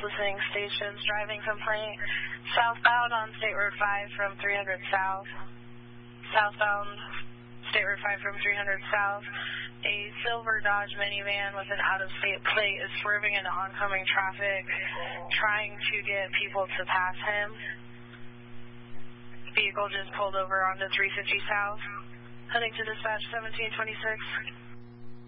listening stations. Driving complaint. Southbound on State Road 5 from 300 South. Southbound State Road 5 from 300 South. A silver Dodge minivan with an out-of-state plate is swerving into oncoming traffic, trying to get people to pass him. Vehicle just pulled over onto 350 South. Heading to dispatch 1726.